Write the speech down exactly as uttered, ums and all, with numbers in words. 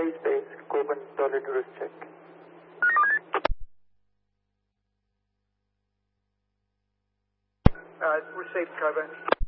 A space, Coben, Dolly Tourist check. Uh, received, Coben.